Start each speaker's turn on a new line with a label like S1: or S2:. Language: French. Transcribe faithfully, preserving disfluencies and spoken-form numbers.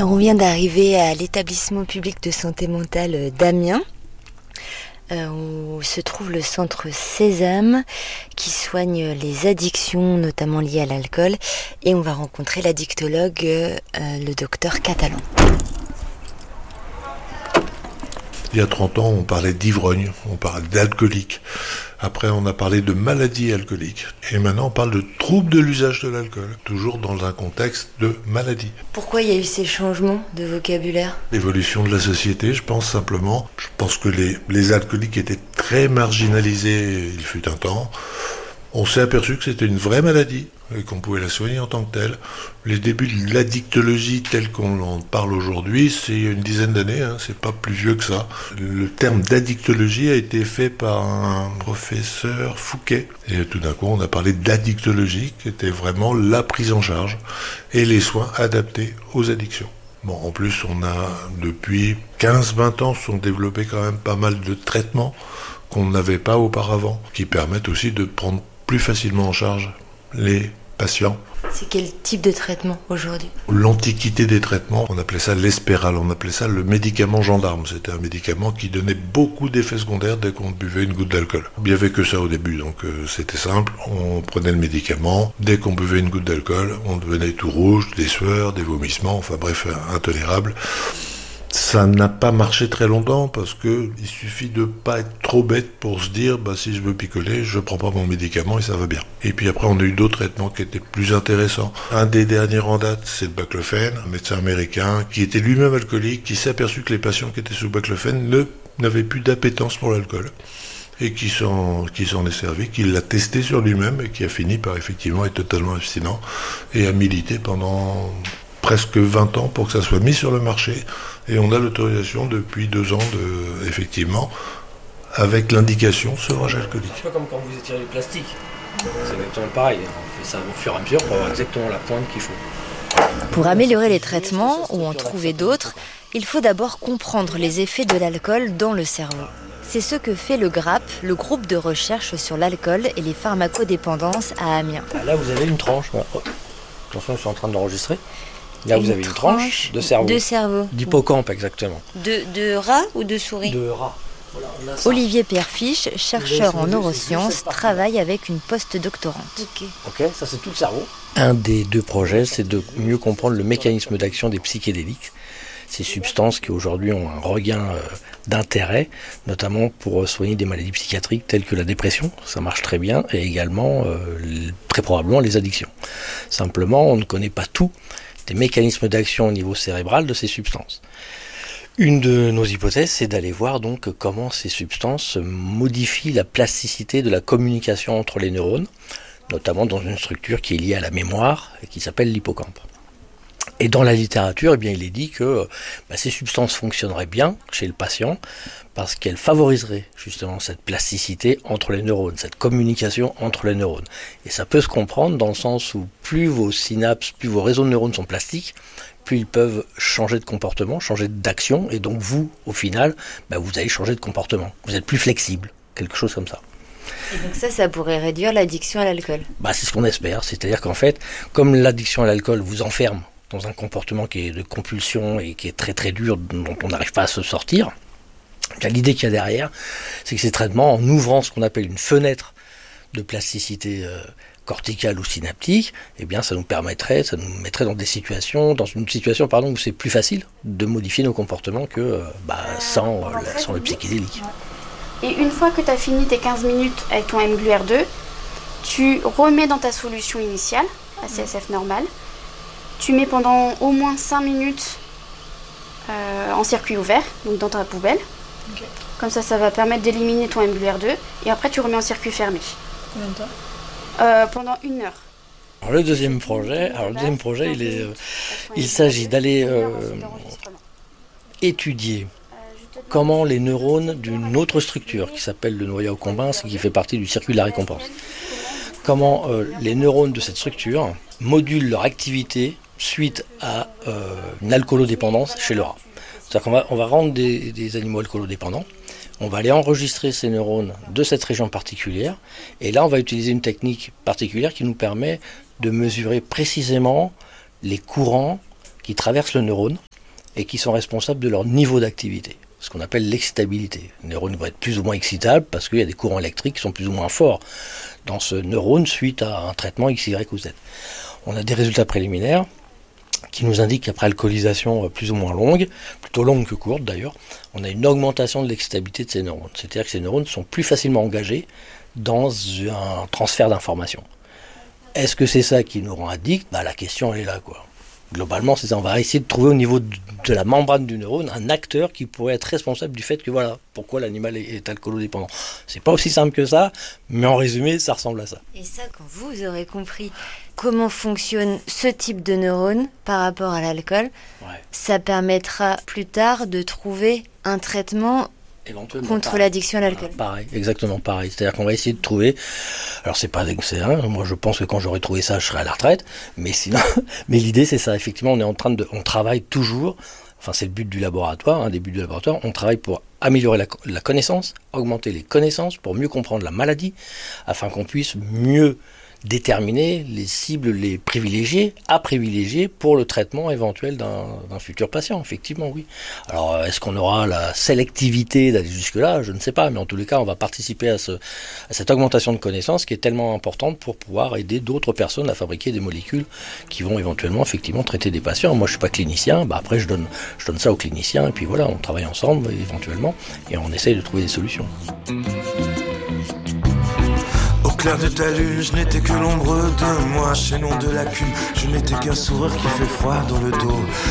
S1: Alors on vient d'arriver à l'établissement public de santé mentale d'Amiens, euh, où se trouve le centre Sésame qui soigne les addictions, notamment liées à l'alcool. Et on va rencontrer l'addictologue, euh, le docteur Catalan.
S2: Il y a trente ans, on parlait d'ivrogne, on parlait d'alcoolique. Après, on a parlé de maladie alcoolique. Et maintenant, on parle de troubles de l'usage de l'alcool, toujours dans un contexte de maladie.
S1: Pourquoi il y a eu ces changements de vocabulaire ?
S2: L'évolution de la société, je pense simplement. Je pense que les, les alcooliques étaient très marginalisés, il fut un temps. On s'est aperçu que c'était une vraie maladie et qu'on pouvait la soigner en tant que telle. Les débuts de l'addictologie telle qu'on en parle aujourd'hui, c'est il y a une dizaine d'années, hein, c'est pas plus vieux que ça. Le terme d'addictologie a été fait par un professeur Fouquet. Et tout d'un coup, on a parlé d'addictologie, qui était vraiment la prise en charge et les soins adaptés aux addictions. Bon, en plus, on a, depuis quinze vingt ans, sont développés quand même pas mal de traitements qu'on n'avait pas auparavant, qui permettent aussi de prendre plus facilement en charge les patients.
S1: C'est quel type de traitement aujourd'hui ?
S2: L'antiquité des traitements, on appelait ça l'espéral, on appelait ça le médicament gendarme. C'était un médicament qui donnait beaucoup d'effets secondaires dès qu'on buvait une goutte d'alcool. Il n'y avait que ça au début, donc euh, c'était simple. On prenait le médicament, dès qu'on buvait une goutte d'alcool, on devenait tout rouge, des sueurs, des vomissements, enfin bref, intolérable. Ça n'a pas marché très longtemps parce que il suffit de pas être trop bête pour se dire bah si je veux picoler, je prends pas mon médicament et ça va bien. Et puis après on a eu d'autres traitements qui étaient plus intéressants. Un des derniers en date, c'est le baclofène, un médecin américain qui était lui-même alcoolique, qui s'est aperçu que les patients qui étaient sous baclofène ne n'avaient plus d'appétence pour l'alcool et qui s'en qui s'en est servi, qui l'a testé sur lui-même et qui a fini par effectivement être totalement abstinent et a milité pendant presque vingt ans pour que ça soit mis sur le marché. Et on a l'autorisation depuis deux ans, de, effectivement, avec l'indication sevrage alcoolique.
S3: C'est pas comme quand vous étirez du plastique. C'est exactement pareil. On fait ça au fur et à mesure pour avoir exactement la pointe qu'il faut.
S1: Pour améliorer les traitements ou en trouver d'autres, il faut d'abord comprendre les effets de l'alcool dans le cerveau. C'est ce que fait le GRAP, le groupe de recherche sur l'alcool et les pharmacodépendances à Amiens.
S3: Là, vous avez une tranche. Oh. Attention, je suis en train d'enregistrer. Là, une vous avez une tranche de cerveau.
S1: De cerveau.
S3: D'hippocampe, exactement.
S1: De, de rat ou de souris ?
S3: De rat. Voilà,
S1: Olivier Pierrefiche, chercheur en neurosciences, travaille avec une post-doctorante.
S3: Ok, ok, ça c'est tout le cerveau. Un des deux projets, c'est de mieux comprendre le mécanisme d'action des psychédéliques. Ces substances qui aujourd'hui ont un regain euh, d'intérêt, notamment pour soigner des maladies psychiatriques telles que la dépression, ça marche très bien, et également, euh, très probablement, les addictions. Simplement, on ne connaît pas tout des mécanismes d'action au niveau cérébral de ces substances. Une de nos hypothèses, c'est d'aller voir donc comment ces substances modifient la plasticité de la communication entre les neurones, notamment dans une structure qui est liée à la mémoire et qui s'appelle l'hippocampe. Et dans la littérature, eh bien, il est dit que bah, ces substances fonctionneraient bien chez le patient parce qu'elles favoriseraient justement cette plasticité entre les neurones, cette communication entre les neurones. Et ça peut se comprendre dans le sens où plus vos synapses, plus vos réseaux de neurones sont plastiques, plus ils peuvent changer de comportement, changer d'action, et donc vous, au final, bah, vous allez changer de comportement. Vous êtes plus flexible, quelque chose comme ça.
S1: Et donc ça, ça pourrait réduire l'addiction à l'alcool ?
S3: Bah, c'est ce qu'on espère, c'est-à-dire qu'en fait, comme l'addiction à l'alcool vous enferme dans un comportement qui est de compulsion et qui est très très dur, dont on n'arrive pas à se sortir, bien, l'idée qu'il y a derrière, c'est que ces traitements, en ouvrant ce qu'on appelle une fenêtre de plasticité euh, corticale ou synaptique, eh bien, ça nous permettrait, ça nous mettrait dans des situations, dans une situation pardon, où c'est plus facile de modifier nos comportements que euh, bah, sans, euh, la, sans le psychédélique.
S4: Et une fois que tu as fini tes quinze minutes avec ton M G L U R deux, tu remets dans ta solution initiale, A C S F normale, tu mets pendant au moins cinq minutes euh, en circuit ouvert, donc dans ta poubelle. Okay. Comme ça, ça va permettre d'éliminer ton M G L U R deux. Et après, tu remets en circuit fermé.
S5: Combien de temps ?
S4: euh, Pendant une heure.
S3: Alors, le deuxième projet, alors, le deuxième projet il, est, euh, il s'agit d'aller euh, étudier comment les neurones d'une autre structure qui s'appelle le noyau combin, qui fait partie du circuit de la récompense, comment euh, les neurones de cette structure modulent leur activité suite à euh, une alcoolodépendance chez le rat. C'est-à-dire qu'on va, on va rendre des, des animaux alcoolodépendants, on va aller enregistrer ces neurones de cette région particulière, et là on va utiliser une technique particulière qui nous permet de mesurer précisément les courants qui traversent le neurone et qui sont responsables de leur niveau d'activité, ce qu'on appelle l'excitabilité. Le neurone va être plus ou moins excitable parce qu'il y a des courants électriques qui sont plus ou moins forts dans ce neurone suite à un traitement X, Y ou Z. On a des résultats préliminaires qui nous indiquent qu'après alcoolisation plus ou moins longue, plutôt longue que courte d'ailleurs, on a une augmentation de l'excitabilité de ces neurones. C'est-à-dire que ces neurones sont plus facilement engagés dans un transfert d'informations. Est-ce que c'est ça qui nous rend addicts ? Bah, la question elle est là, quoi. Globalement, c'est ça. On va essayer de trouver au niveau de la membrane du neurone un acteur qui pourrait être responsable du fait que voilà, pourquoi l'animal est alcoolodépendant. C'est pas aussi simple que ça, mais en résumé, ça ressemble à ça.
S1: Et ça, quand vous aurez compris comment fonctionne ce type de neurone par rapport à l'alcool, ouais. Ça permettra plus tard de trouver un traitement contre pareil. L'addiction à l'alcool.
S3: Ah, pareil, exactement pareil. C'est-à-dire qu'on va essayer de trouver. Alors c'est pas, c'est hein, moi je pense que quand j'aurai trouvé ça, je serai à la retraite. Mais sinon, mais l'idée c'est ça. Effectivement, on est en train de, on travaille toujours. Enfin, c'est le but du laboratoire, un hein, des buts du laboratoire. On travaille pour améliorer la, la connaissance, augmenter les connaissances, pour mieux comprendre la maladie, afin qu'on puisse mieux déterminer les cibles, les privilégiés, à privilégier pour le traitement éventuel d'un, d'un futur patient, effectivement, oui. Alors, est-ce qu'on aura la sélectivité d'aller jusque-là ? Je ne sais pas, mais en tous les cas, on va participer à, ce, à cette augmentation de connaissances qui est tellement importante pour pouvoir aider d'autres personnes à fabriquer des molécules qui vont éventuellement, effectivement, traiter des patients. Moi, je ne suis pas clinicien, bah après, je donne, je donne ça aux cliniciens, et puis voilà, on travaille ensemble, éventuellement, et on essaye de trouver des solutions.
S5: Au clair de ta lune, je n'étais que l'ombre de moi, chaînon de la cul, je n'étais qu'un sourire qui fait froid dans le dos.